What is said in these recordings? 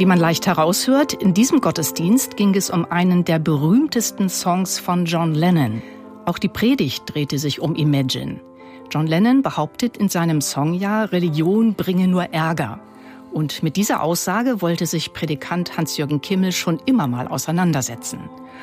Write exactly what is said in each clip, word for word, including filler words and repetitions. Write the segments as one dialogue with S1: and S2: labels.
S1: Wie man leicht heraushört, in diesem Gottesdienst ging es um einen der berühmtesten Songs von John Lennon. Auch die Predigt drehte sich um Imagine. John Lennon behauptet in seinem Song ja, Religion bringe nur Ärger. Und mit dieser Aussage wollte sich Predikant Hans-Jürgen Kimmel schon immer mal auseinandersetzen.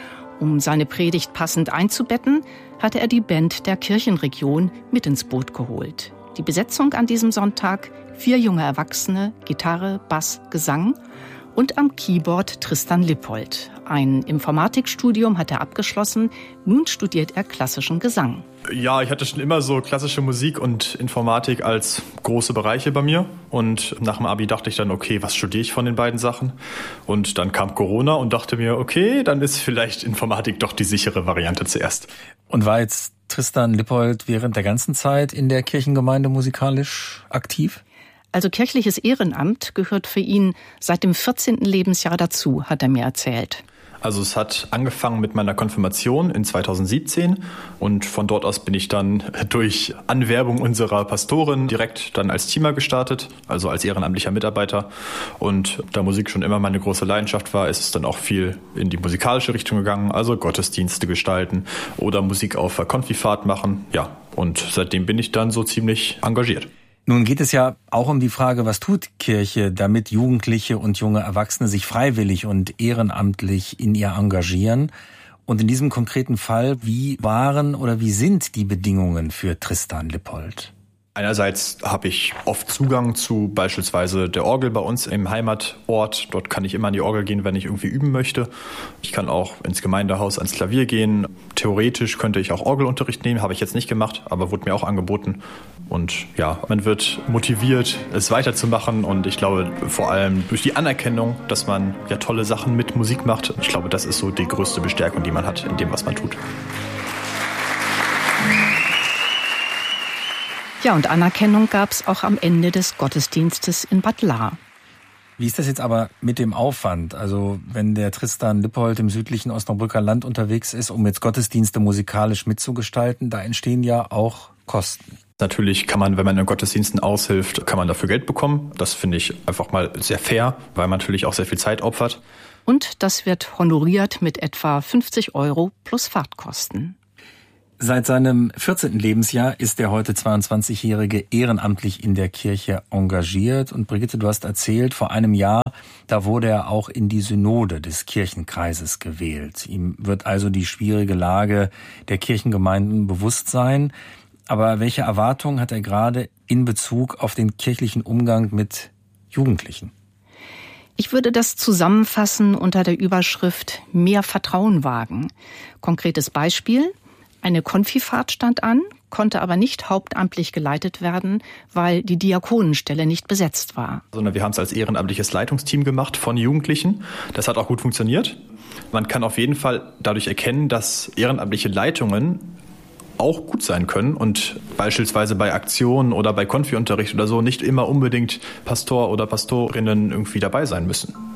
S1: Um seine Predigt passend einzubetten, hatte er die Band der Kirchenregion mit ins Boot geholt. Die Besetzung an diesem Sonntag: vier junge Erwachsene, Gitarre, Bass, Gesang und am Keyboard Tristan Lippold. Ein Informatikstudium hat er abgeschlossen, nun studiert er klassischen Gesang.
S2: Ja, ich hatte schon immer so klassische Musik und Informatik als große Bereiche bei mir. Und nach dem Abi dachte ich dann, okay, was studiere ich von den beiden Sachen? Und dann kam Corona und dachte mir, okay, dann ist vielleicht Informatik doch die sichere Variante zuerst.
S3: Und war jetzt Tristan Lippold während der ganzen Zeit in der Kirchengemeinde musikalisch aktiv?
S1: Also kirchliches Ehrenamt gehört für ihn seit dem vierzehnten Lebensjahr dazu, hat er mir erzählt.
S2: Also es hat angefangen mit meiner Konfirmation in zweitausendsiebzehn und von dort aus bin ich dann durch Anwerbung unserer Pastorin direkt dann als Teamer gestartet, also als ehrenamtlicher Mitarbeiter. Und da Musik schon immer meine große Leidenschaft war, ist es dann auch viel in die musikalische Richtung gegangen, also Gottesdienste gestalten oder Musik auf der Konfifahrt machen. Ja, und seitdem bin ich dann so ziemlich engagiert.
S3: Nun geht es ja auch um die Frage, was tut Kirche, damit Jugendliche und junge Erwachsene sich freiwillig und ehrenamtlich in ihr engagieren. Und in diesem konkreten Fall, wie waren oder wie sind die Bedingungen für Tristan Lippold?
S2: Einerseits habe ich oft Zugang zu beispielsweise der Orgel bei uns im Heimatort. Dort kann ich immer an die Orgel gehen, wenn ich irgendwie üben möchte. Ich kann auch ins Gemeindehaus ans Klavier gehen. Theoretisch könnte ich auch Orgelunterricht nehmen, habe ich jetzt nicht gemacht, aber wurde mir auch angeboten. Und ja, man wird motiviert, es weiterzumachen. Und ich glaube, vor allem durch die Anerkennung, dass man ja tolle Sachen mit Musik macht. Ich glaube, das ist so die größte Bestärkung, die man hat in dem, was man tut.
S1: Ja, und Anerkennung gab es auch am Ende des Gottesdienstes in Bad Lahr.
S3: Wie ist das jetzt aber mit dem Aufwand? Also wenn der Tristan Lippold im südlichen Osnabrücker Land unterwegs ist, um jetzt Gottesdienste musikalisch mitzugestalten, da entstehen ja auch Kosten.
S2: Natürlich kann man, wenn man in Gottesdiensten aushilft, kann man dafür Geld bekommen. Das finde ich einfach mal sehr fair, weil man natürlich auch sehr viel Zeit opfert.
S1: Und das wird honoriert mit etwa fünfzig Euro plus Fahrtkosten.
S3: Seit seinem vierzehnten Lebensjahr ist der heute zweiundzwanzigjährige ehrenamtlich in der Kirche engagiert. Und Brigitte, du hast erzählt, vor einem Jahr, da wurde er auch in die Synode des Kirchenkreises gewählt. Ihm wird also die schwierige Lage der Kirchengemeinden bewusst sein. Aber welche Erwartungen hat er gerade in Bezug auf den kirchlichen Umgang mit Jugendlichen?
S1: Ich würde das zusammenfassen unter der Überschrift Mehr Vertrauen wagen. Konkretes Beispiel: Eine Konfifahrt stand an, konnte aber nicht hauptamtlich geleitet werden, weil die Diakonenstelle nicht besetzt war.
S2: Sondern wir haben es als ehrenamtliches Leitungsteam gemacht von Jugendlichen. Das hat auch gut funktioniert. Man kann auf jeden Fall dadurch erkennen, dass ehrenamtliche Leitungen auch gut sein können und beispielsweise bei Aktionen oder bei Konfi-Unterricht oder so nicht immer unbedingt Pastor oder Pastorinnen irgendwie dabei sein müssen.